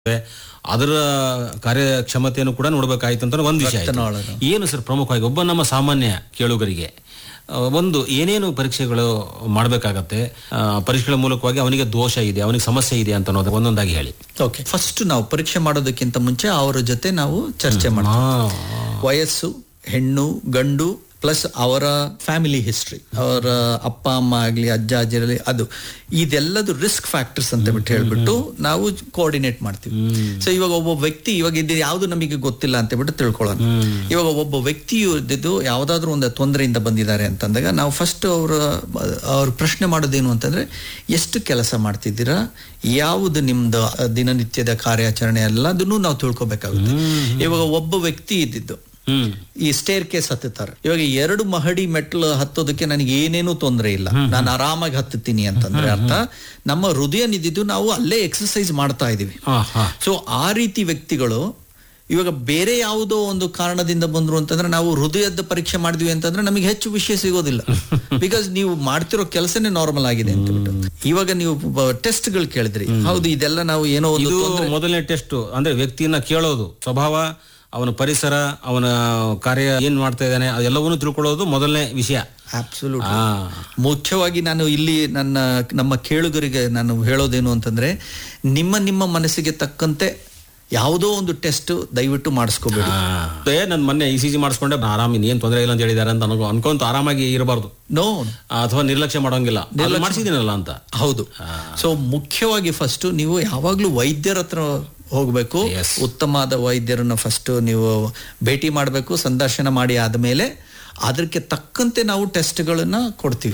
ಅದರ ಕಾರ್ಯಕ್ಷಮತೆಯನ್ನು ಕೂಡ ನೋಡ್ಬೇಕಾಯ್ತು ಅಂತ ಒಂದು ವಿಷಯ ಆಯ್ತು. ಏನು ಸರ್ ಪ್ರಮುಖವಾಗಿ ಒಬ್ಬ ನಮ್ಮ ಸಾಮಾನ್ಯ ಕೇಳುಗರಿಗೆ ಒಂದು ಏನೇನು ಪರೀಕ್ಷೆಗಳು ಮಾಡಬೇಕಾಗತ್ತೆ, ಪರೀಕ್ಷೆಗಳ ಮೂಲಕವಾಗಿ ಅವನಿಗೆ ದೋಷ ಇದೆ, ಅವನಿಗೆ ಸಮಸ್ಯೆ ಇದೆ ಅಂತ ಅನ್ನೋದು ಒಂದೊಂದಾಗಿ ಹೇಳಿ. ಓಕೆ, ಫಸ್ಟ್ ನಾವು ಪರೀಕ್ಷೆ ಮಾಡೋದಕ್ಕಿಂತ ಮುಂಚೆ ಅವರ ಜೊತೆ ನಾವು ಚರ್ಚೆ ಮಾಡ್ತೀವಿ. ವಯಸ್ಸು, ಹೆಣ್ಣು ಗಂಡು, ಪ್ಲಸ್ ಅವರ ಫ್ಯಾಮಿಲಿ ಹಿಸ್ಟ್ರಿ, ಅವರ ಅಪ್ಪ ಅಮ್ಮ ಆಗ್ಲಿ, ಅಜ್ಜ ಅಜ್ಜಿರಲಿ, ಅದು ಇದೆಲ್ಲದು ರಿಸ್ಕ್ ಫ್ಯಾಕ್ಟರ್ಸ್ ಅಂತ ಬಿಟ್ಟು ಹೇಳ್ಬಿಟ್ಟು ನಾವು ಕೋಆರ್ಡಿನೇಟ್ ಮಾಡ್ತೀವಿ. ಸೊ ಇವಾಗ ಒಬ್ಬ ವ್ಯಕ್ತಿ, ಇವಾಗ ಇದು ಯಾವ್ದು ನಮಗೆ ಗೊತ್ತಿಲ್ಲ ಅಂತ ಬಿಟ್ಟು ತಿಳ್ಕೊಳ್ಳೋಣ. ಇವಾಗ ಒಬ್ಬ ವ್ಯಕ್ತಿಯು ಇದ್ದಿದ್ದು ಯಾವ್ದಾದ್ರು ಒಂದು ತೊಂದರೆಯಿಂದ ಬಂದಿದ್ದಾರೆ ಅಂತಂದಾಗ ನಾವು ಫಸ್ಟ್ ಅವ್ರ ಪ್ರಶ್ನೆ ಮಾಡೋದೇನು ಅಂತಂದ್ರೆ, ಎಷ್ಟು ಕೆಲಸ ಮಾಡ್ತಿದ್ದೀರಾ, ಯಾವುದು ನಿಮ್ದು ದಿನನಿತ್ಯದ ಕಾರ್ಯಾಚರಣೆ ಎಲ್ಲದನ್ನು ನಾವು ತಿಳ್ಕೊಬೇಕಾಗುತ್ತೆ. ಇವಾಗ ಒಬ್ಬ ವ್ಯಕ್ತಿ ಇದ್ದಿದ್ದು ಈ ಸ್ಟೇರ್ ಕೇಸ್ ಹತ್ತುತ್ತಾರೆ, ಇವಾಗ 2 ಮಹಡಿ ಮೆಟ್ಲು ಹತ್ತೋದಕ್ಕೆ ನನಗೆ ಏನೇನು ತೊಂದರೆ ಇಲ್ಲ, ನಾನು ಆರಾಮಾಗಿ ಹತ್ತುತ್ತೀನಿ ಅಂತಂದ್ರೆ ಅರ್ಥ ನಮ್ಮ ಹೃದಯ ನಿಂತಿದ್ದು ನಾವು ಅಲ್ಲೇ ಎಕ್ಸರ್ಸೈಸ್ ಮಾಡ್ತಾ ಇದೀವಿ. ಸೊ ಆ ರೀತಿ ವ್ಯಕ್ತಿಗಳು ಇವಾಗ ಬೇರೆ ಯಾವುದೋ ಒಂದು ಕಾರಣದಿಂದ ಬಂದ್ರು ಅಂತಂದ್ರೆ ನಾವು ಹೃದಯದ ಪರೀಕ್ಷೆ ಮಾಡಿದ್ವಿ ಅಂತಂದ್ರೆ ನಮಗೆ ಹೆಚ್ಚು ವಿಷಯ ಸಿಗೋದಿಲ್ಲ. ಬಿಕಾಸ್ ನೀವು ಮಾಡ್ತಿರೋ ಕೆಲಸನೇ ನಾರ್ಮಲ್ ಆಗಿದೆ ಅಂತ ಬಿಟ್ಟು. ಇವಾಗ ನೀವು ಟೆಸ್ಟ್ಗಳು ಕೇಳಿದ್ರಿ, ಹೌದು, ಇದೆಲ್ಲ ನಾವು ಏನೋ ಒಂದು ಮೊದಲನೇ ಟೆಸ್ಟ್ ಅಂದ್ರೆ ವ್ಯಕ್ತಿಯನ್ನ ಕೇಳೋದು, ಸ್ವಭಾವ, ಅವನ ಪರಿಸರ, ಅವನ ಕಾರ್ಯ ಏನ್ ಮಾಡ್ತಾ ಇದ್ದಾನೆ ಅದೆಲ್ಲವನ್ನೂ ತಿಳ್ಕೊಳ್ಳೋದು ಮೊದಲನೇ ವಿಷಯ. ಅಬ್ಸಲ್ಯೂಟ್. ಮುಖ್ಯವಾಗಿ ನಾನು ಇಲ್ಲಿ ನಮ್ಮ ಕೇಳುಗರಿಗೆ ನಾನು ಹೇಳೋದೇನು ಅಂತಂದ್ರೆ, ನಿಮ್ಮ ಮನಸ್ಸಿಗೆ ತಕ್ಕಂತೆ ಯಾವುದೋ ಒಂದು ಟೆಸ್ಟ್ ದಯವಿಟ್ಟು ಮಾಡಿಸ್ಕೋಬೇಡಿ. ನನ್ ಮೊನ್ನೆ ECG ಮಾಡಿಸ್ಕೊಂಡೆ, ಆರಾಮ, ಏನ್ ತೊಂದರೆ ಇಲ್ಲ ಅಂತ ಹೇಳಿದಾರೆ ಅಂತ ಅನ್ಕೊಂತ ಆರಾಮಾಗಿ ಇರಬಾರ್ದು. ನೋ, ಅಥವಾ ನಿರ್ಲಕ್ಷ್ಯ ಮಾಡೋಂಗಿಲ್ಲ, ಮಾಡಿಸಿದೀನಲ್ಲ ಅಂತ. ಹೌದು. ಸೊ ಮುಖ್ಯವಾಗಿ ಫಸ್ಟ್ ನೀವು ಯಾವಾಗ್ಲೂ ವೈದ್ಯರ ಹತ್ರ ಹೋಗ್ಬೇಕು. ಉತ್ತಮವಾದ ವೈದ್ಯರನ್ನ ಫಸ್ಟ್ ನೀವು ಭೇಟಿ ಮಾಡಬೇಕು. ಸಂದರ್ಶನ ಮಾಡಿ ಆದ್ಮೇಲೆ ಅದಕ್ಕೆ ತಕ್ಕಂತೆ ನಾವು ಟೆಸ್ಟ್ಗಳನ್ನ ಕೊಡ್ತೀವಿ.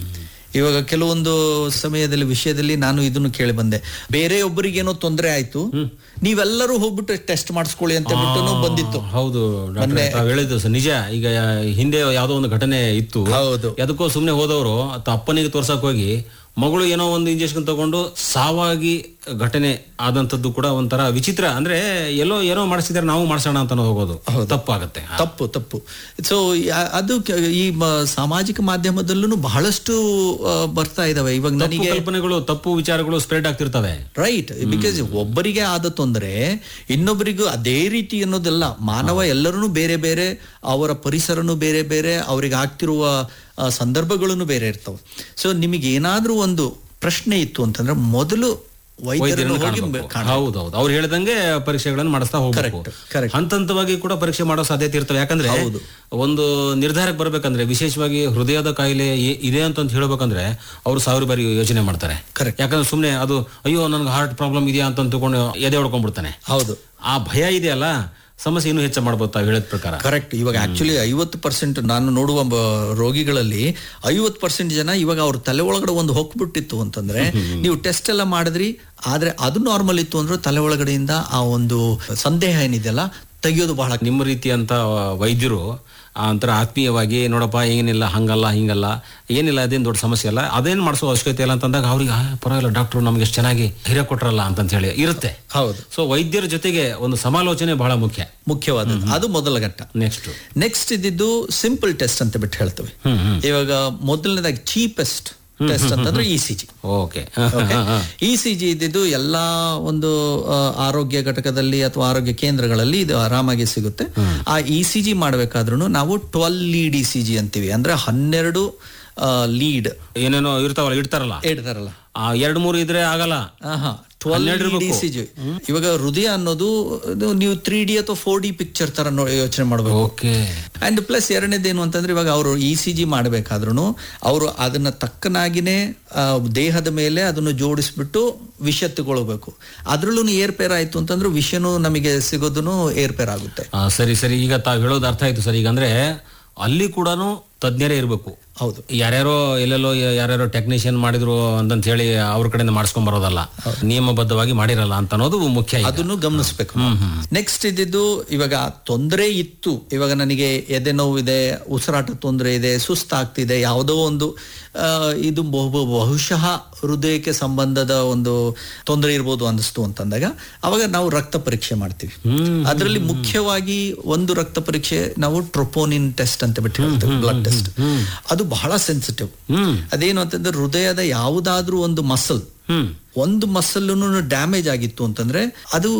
ಇವಾಗ ಕೆಲವೊಂದು ಸಮಯದಲ್ಲಿ ವಿಷಯದಲ್ಲಿ ನಾನು ಇದನ್ನು ಕೇಳಿ ಬಂದೆ, ಬೇರೆಯೊಬ್ಬರಿಗೇನೋ ತೊಂದರೆ ಆಯ್ತು, ನೀವೆಲ್ಲರೂ ಹೋಗ್ಬಿಟ್ಟು ಟೆಸ್ಟ್ ಮಾಡಿಸ್ಕೊಳ್ಳಿ ಅಂತ ಬಿಟ್ಟು ಬಂದಿತ್ತು. ಹೌದು, ಹೇಳಿದ್ದು ನಿಜ. ಈಗ ಹಿಂದೆ ಯಾವ್ದೋ ಒಂದು ಘಟನೆ ಇತ್ತು, ಅದಕ್ಕೋ ಸುಮ್ನೆ ಹೋದವರು ಅಪ್ಪನಿಗೆ ತೋರ್ಸಕ್ ಹೋಗಿ ಮಗಳು ಏನೋ ಒಂದು ಇಂಜೆಕ್ಷನ್ ತಗೊಂಡು ಸಾವಾಗಿ ಘಟನೆ ಆದಂತದ್ದು ಕೂಡ ಒಂಥರ ವಿಚಿತ್ರ. ಅಂದ್ರೆ ಏನೋ ಮಾಡಿಸಿದ್ರೆ ನಾವು ಮಾಡಿಸೋಣ ಅಂತ ಹೋಗೋದು ತಪ್ಪಾಗತ್ತೆ. ತಪ್ಪು. ಸೊ ಅದು ಈ ಸಾಮಾಜಿಕ ಮಾಧ್ಯಮದಲ್ಲೂ ಬಹಳಷ್ಟು ಬರ್ತಾ ಇದಾವೆ. ಇವಾಗ ನನಗೆ ಕಲ್ಪನೆಗಳು, ತಪ್ಪು ವಿಚಾರಗಳು ಸ್ಪ್ರೆಡ್ ಆಗ್ತಿರ್ತವೆ. ರೈಟ್. ಬಿಕಾಸ್ ಒಬ್ಬರಿಗೆ ಆದ ತೊಂದರೆ ಇನ್ನೊಬ್ಬರಿಗೂ ಅದೇ ರೀತಿ ಅನ್ನೋದಲ್ಲ. ಮಾನವ ಎಲ್ಲರೂ ಬೇರೆ ಬೇರೆ, ಅವರ ಪರಿಸರನು ಬೇರೆ ಬೇರೆ, ಅವ್ರಿಗೆ ಆಗ್ತಿರುವ ಸಂದರ್ಭಗಳನ್ನು ಬೇರೆ ಇರ್ತವೆ. ಸೊ ನಿಮಗೆ ಏನಾದ್ರೂ ಒಂದು ಪ್ರಶ್ನೆ ಇತ್ತು ಅಂತಂದ್ರೆ ಮೊದಲು ವೈದ್ಯರನ್ನು ಹೋಗಿ ಹೌದೌದು, ಅವ್ರು ಹೇಳಿದಂಗೆ ಪರೀಕ್ಷೆಗಳನ್ನು ಮಾಡಿಸ್ತಾ ಹೋಗ್ಬೇಕು. ಹಂತವಾಗಿ ಕೂಡ ಪರೀಕ್ಷೆ ಮಾಡೋ ಸಾಧ್ಯತೆ ಇರ್ತವೆ. ಯಾಕಂದ್ರೆ ಒಂದು ನಿರ್ಧಾರಕ್ಕೆ ಬರ್ಬೇಕಂದ್ರೆ, ವಿಶೇಷವಾಗಿ ಹೃದಯದ ಕಾಯಿಲೆ ಇದೆ ಅಂತ ಹೇಳ್ಬೇಕಂದ್ರೆ ಅವ್ರು 1000 ಬಾರಿ ಯೋಚನೆ ಮಾಡ್ತಾರೆ. ಯಾಕಂದ್ರೆ ಸುಮ್ನೆ ಅದು ಅಯ್ಯೋ ನನ್ಗೆ ಹಾರ್ಟ್ ಪ್ರಾಬ್ಲಮ್ ಇದೆಯಾ ಅಂತ ತಗೊಂಡು ಎದೆ ಹೊಡ್ಕೊಂಡ್ಬಿಡ್ತಾನೆ. ಹೌದು, ಆ ಭಯ ಇದೆಯಲ್ಲ, ಸಮಸ್ಯೆ ಇನ್ನೂ ಹೆಚ್ಚು ಮಾಡ್ಬೋದು ತಾವು ಹೇಳಿದ ಪ್ರಕಾರ. ಕರೆಕ್ಟ್. ಇವಾಗ ಆಕ್ಚುಲಿ 50% ನಾನು ನೋಡುವ ರೋಗಿಗಳಲ್ಲಿ 50% ಜನ ಇವಾಗ ಅವ್ರ ತಲೆ ಒಳಗಡೆ ಒಂದು ಹೊಕ್ಬಿಟ್ಟಿತ್ತು ಅಂತಂದ್ರೆ, ನೀವು ಟೆಸ್ಟ್ ಎಲ್ಲ ಮಾಡಿದ್ರಿ ಆದ್ರೆ ಅದು ನಾರ್ಮಲ್ ಇತ್ತು ಅಂದ್ರೆ ತಲೆ ಒಳಗಡೆಯಿಂದ ಆ ಒಂದು ಸಂದೇಹ ಏನಿದೆಯಲ್ಲ ತೆಗೆಯೋದು ಬಹಳ. ನಿಮ್ಮ ರೀತಿಯಂತ ವೈದ್ಯರು ಒಂಥರ ಆತ್ಮೀಯವಾಗಿ, ನೋಡಪ್ಪ ಏನಿಲ್ಲ, ಹಂಗಲ್ಲ ಹಿಂಗಲ್ಲ, ಏನಿಲ್ಲ, ಅದೇನು ದೊಡ್ಡ ಸಮಸ್ಯೆ ಅಲ್ಲ, ಅದೇನು ಮಾಡಿಸೋ ಅವಶ್ಯಕತೆ ಇಲ್ಲ ಅಂತಂದಾಗ ಅವ್ರಿಗೆ ಪರವಾಗಿಲ್ಲ, ಡಾಕ್ಟ್ರು ನಮ್ಗೆ ಎಷ್ಟು ಚೆನ್ನಾಗಿ ಹಿರಿಯ ಕೊಟ್ರಲ್ಲ ಅಂತ ಹೇಳಿ ಇರುತ್ತೆ. ಹೌದು. ಸೊ ವೈದ್ಯರ ಜೊತೆಗೆ ಒಂದು ಸಮಾಲೋಚನೆ ಬಹಳ ಮುಖ್ಯವಾದದ್ದು. ಅದು ಮೊದಲ ಘಟ್ಟ. ನೆಕ್ಸ್ಟ್ ಇದ್ದಿದ್ದು ಸಿಂಪಲ್ ಟೆಸ್ಟ್ ಅಂತ ಬಿಟ್ಟು ಹೇಳ್ತೇವೆ. ಇವಾಗ ಮೊದಲನೇದಾಗಿ ಚೀಪೆಸ್ಟ್ ಟೆಸ್ಟ್ ಅಂತಂದ್ರೆ ECG. ಓಕೆ. ECG ಇದ್ದಿದ್ದು ಎಲ್ಲಾ ಒಂದು ಆರೋಗ್ಯ ಘಟಕದಲ್ಲಿ ಅಥವಾ ಆರೋಗ್ಯ ಕೇಂದ್ರಗಳಲ್ಲಿ ಇದು ಆರಾಮಾಗಿ ಸಿಗುತ್ತೆ. ಆ ECG ಮಾಡಬೇಕಾದ್ರೂ ನಾವು 12 ಲೀಡ್ ECG ಅಂತೀವಿ. ಅಂದ್ರೆ 12 ಲೀಡ್ ಏನೇನೋ ಇಡ್ತಾರಲ್ಲ 2-3 ಇದ್ರೆ ಆಗಲ್ಲ. 12 ECG. ಇವಾಗ ಹೃದಯ ಅನ್ನೋದು ನೀವು 3D ಅಥವಾ 4D ಪಿಕ್ಚರ್ ತರ ಯೋಚನೆ ಮಾಡಬೇಕು. ಅಂಡ್ ಪ್ಲಸ್ ಎರಡನೇದೇನು ಅಂತಂದ್ರೆ, ಇವಾಗ ಅವರು ECG ಮಾಡಬೇಕಾದ್ರೂ ಅವರು ಅದನ್ನ ತಕ್ಕನಾಗಿನೇ ದೇಹದ ಮೇಲೆ ಅದನ್ನು ಜೋಡಿಸ್ಬಿಟ್ಟು ವಿಷ ತಗೊಳ್ಬೇಕು. ಅದ್ರಲ್ಲೂ ಏರ್ಪೇರ್ ಆಯ್ತು ಅಂತಂದ್ರೆ ವಿಷನೂ ನಮಗೆ ಸಿಗೋದನ್ನು ಏರ್ಪೇರ್ ಆಗುತ್ತೆ. ಸರಿ, ಈಗ ತಾವು ಹೇಳೋದು ಅರ್ಥ ಆಯ್ತು ಸರ್. ಈಗ ಅಂದ್ರೆ ಅಲ್ಲಿ ಕೂಡ ತಜ್ಞರೇ ಇರಬೇಕು. ಹೌದು. ಯಾರ್ಯಾರೋ ಎಲ್ಲೆಲ್ಲೋ ಯಾರ್ಯಾರೋ ಟೆಕ್ನಿಷಿಯನ್ ಮಾಡಿದ್ರು ಅಂತ ಹೇಳಿ ಅವ್ರ ಕಡೆಯಿಂದ ಮಾಡಿಸ್ಕೊಂಡ್ ಬರೋದಲ್ಲ, ನಿಯಮಬದ್ಧವಾಗಿ ಮಾಡಿರಲ್ಲ ಅಂತ ಅನ್ನೋದು ಮುಖ್ಯ. ಅದನ್ನು ಗಮನಿಸ್ಬೇಕು. ನೆಕ್ಸ್ಟ್ ಇದ್ದಿದ್ದು, ಇವಾಗ ತೊಂದರೆ ಇತ್ತು, ಇವಾಗ ನನಗೆ ಎದೆ ನೋವಿದೆ, ಉಸಿರಾಟ ತೊಂದರೆ ಇದೆ, ಸುಸ್ತಾಗ್ತಿದೆ, ಯಾವುದೋ ಒಂದು ಇದು ಬಹುಶಃ ಹೃದಯಕ್ಕೆ ಸಂಬಂಧದ ಒಂದು ತೊಂದರೆ ಇರ್ಬೋದು ಅನ್ನಿಸ್ತು ಅಂತಂದಾಗ ಅವಾಗ ನಾವು ರಕ್ತ ಪರೀಕ್ಷೆ ಮಾಡ್ತೀವಿ. ಅದರಲ್ಲಿ ಮುಖ್ಯವಾಗಿ ಒಂದು ರಕ್ತ ಪರೀಕ್ಷೆ ನಾವು ಟ್ರೋಪೋನಿನ್ ಟೆಸ್ಟ್ ಅಂತ ಬಿಟ್ಟು ಹೇಳ್ತೇವೆ, ಬ್ಲಡ್ ಟೆಸ್ಟ್. ಅದು ಬಹಳ ಸೆನ್ಸಿಟಿವ್. ಅದೇನು ಅಂತಂದ್ರೆ, ಹೃದಯದ ಯಾವುದಾದ್ರೂ ಒಂದು ಮಸಲ್ ಹ್ಮ್ ಒಂದು ಮಸಲ್ ಡ್ಯಾಮೇಜ್ ಆಗಿತ್ತು ಅಂತಂದ್ರೆ ಅದು